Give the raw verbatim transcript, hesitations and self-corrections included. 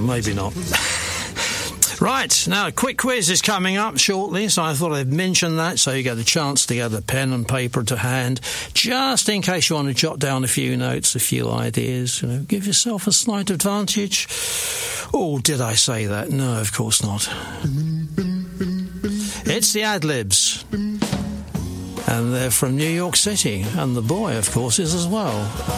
maybe not. Right, now a quick quiz is coming up shortly, so I thought I'd mention that so you get a chance to get a pen and paper to hand, just in case you want to jot down a few notes, a few ideas, you know, give yourself a slight advantage. Oh, did I say that? No, of course not. It's the Ad-Libs, and they're from New York City, and the boy, of course, is as well.